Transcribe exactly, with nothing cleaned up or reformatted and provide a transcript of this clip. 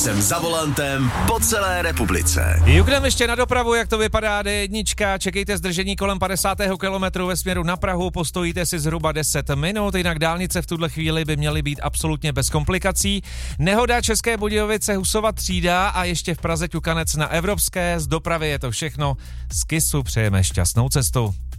Jsem za volantem po celé republice. Jukneme ještě na dopravu, jak to vypadá D jedna. Čekejte zdržení kolem padesátého kilometru ve směru na Prahu, postojíte si zhruba deset minut, jinak dálnice v tuhle chvíli by měly být absolutně bez komplikací. Nehoda České Budějovice Husova třída a ještě v Praze ťukanec na Evropské. Z dopravy je to všechno. Z Kisu přejeme šťastnou cestu.